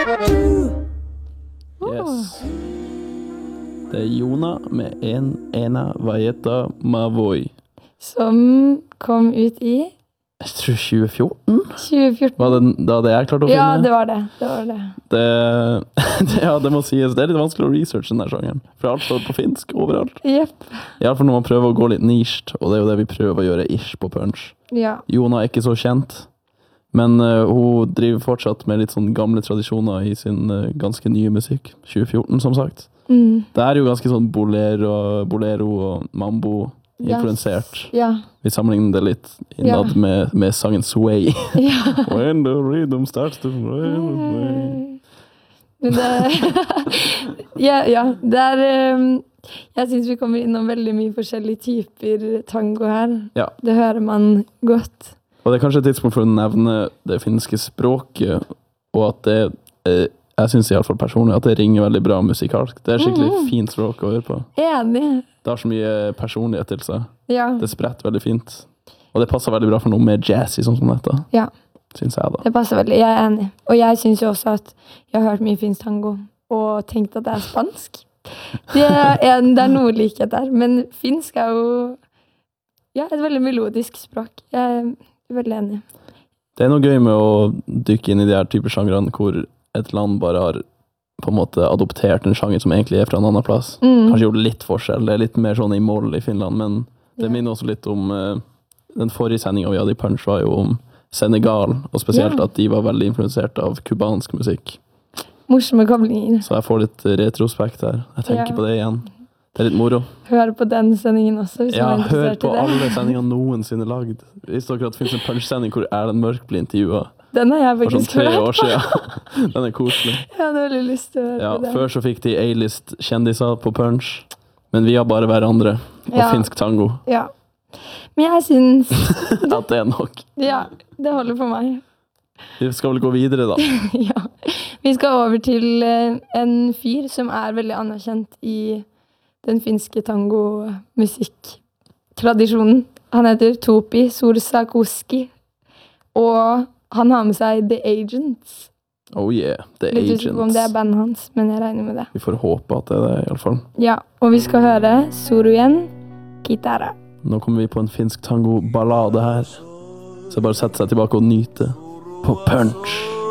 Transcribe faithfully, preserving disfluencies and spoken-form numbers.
Yes. Det er Jona med en ena vaieta mavoi. Som kom ut i Jeg tror tjue fjorten? tjue fjorten. Var det da det jeg klarte å finne? Ja, det var det. Det var det. Det, ja, det må sies. Det er litt vanskelig å researche den der sangen. For alt står på finsk overalt. Jepp. I alle fall når man prøver å gå litt nisht, og det er jo det vi prøver å gjøre ish på Punch. Ja. Jona er ikke så kjent, men uh, hun driver fortsatt med litt sånn gamle tradisjoner i sin uh, ganske nye musikk. tjue fjorten, som sagt. Mm. Det er jo ganske sånn bolero, bolero og mambo influensert. Ja. Vi sammenligner det litt innad Ja. med, med sangen Sway. Ja. When the rhythm starts to sway. Men det ja, ja, det er um, jeg synes vi kommer innom veldig mye forskjellige typer tango her. Ja. Det hører man godt. Og det er kanskje et tidspunkt for å nevne det finske språket, og at det eh, jeg synes i alle fall personlig at det ringer veldig bra musikalsk. Det er skikkelig Mm. fint språk å høre på. Enig. Det har så mye personlighet til seg. Ja, Det spretter veldig fint. Og det passer veldig bra for noe mer jazzy, sånn som dette. ja, Synes jeg da. det passer veldig. Jeg er enig. Og jeg synes jo også at jeg har hørt mye finsk tango, og tenkt at det er spansk. Det er, en, det er noe likhet der, men finsk er jo ja, et veldig melodisk språk. Jeg er veldig enig. Det er noe gøy med å dykke inn i de her typer sjangrene hvor et land bare har på en måte adoptert en sjanger som egentlig er fra en annen plass. Mm. Kanskje gjort litt forskjell. Det er litt mer sånn i moll i Finland, men det Ja. minner også litt om uh, den forrige sendingen vi hadde i Punch var jo om Senegal, og spesielt Ja. at de var veldig influensert av kubansk musikk. Morsomme koblinger. Så jeg får litt retrospekt her. Jeg tenker Ja. på det igjen. Det er litt moro. Hør på den sendingen også, hvis Ja, man er hør interessert på i det. alle sendingene noensinne lagd. Visste dere at det finnes en Punch-sending hvor Erlend Mørk blir intervjuet Den har jeg for sånn faktisk tre hørt. år siden. Den er koselig. Jeg hadde veldig lyst til å høre Ja, på den. før så fikk de A-list kjendiser på Punch, men vi har bare hverandre og Ja. finsk tango. Ja. Men jeg synes At det er nok. ja, det holder for meg. Vi skal vel gå videre da. Ja. Vi skal over til eh, en fyr som er veldig anerkjent i den finske tango-musikktradisjonen. Han heter Topi Sorsakoski, og han har med seg The Agents. Oh yeah, The Litt usikker på om det er Agents. bandet hans, men jeg regner med det. Vi får håpe at det er det i alle fall. Ja, og vi skal høre Soruyen Kitara. Nå kommer vi på en finsk tango-ballade her. Så bare sette seg tilbake og nyte på Punch.